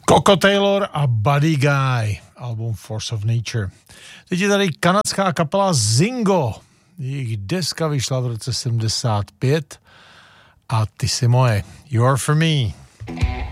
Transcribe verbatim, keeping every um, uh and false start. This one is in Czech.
Coco Taylor a Buddy Guy, album Force of Nature. Teď je tady kanadská kapela Zingo. Jejich deska vyšla v roce sedmdesát pět a Ty jsi moje. You're for me.